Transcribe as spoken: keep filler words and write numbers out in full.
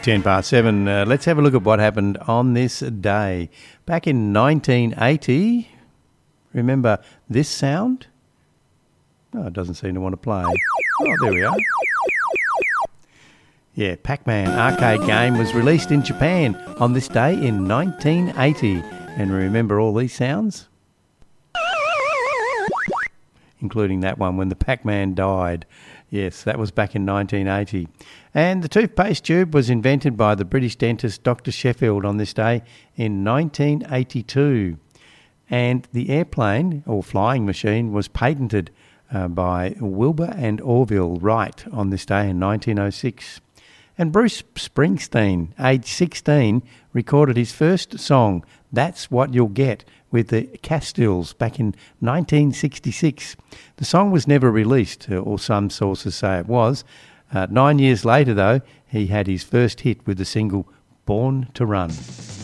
ten past seven. Uh, let's have a look at what happened on this day. Back in nineteen eighty, remember this sound? Oh, it doesn't seem to want to play. Oh, there we are. Yeah, Pac-Man arcade game was released in Japan on this day in nineteen eighty. And remember all these sounds? Including that one when the Pac-Man died. Yes, that was back in nineteen eighty. And the toothpaste tube was invented by the British dentist Doctor Sheffield on this day in nineteen eighty-two. And the airplane, or flying machine, was patented uh, by Wilbur and Orville Wright on this day in nineteen oh six. And Bruce Springsteen, aged sixteen, recorded his first song, That's What You'll Get, with the Castiles back in nineteen sixty-six. The song was never released, or some sources say it was. Uh, nine years later, though, he had his first hit with the single Born to Run.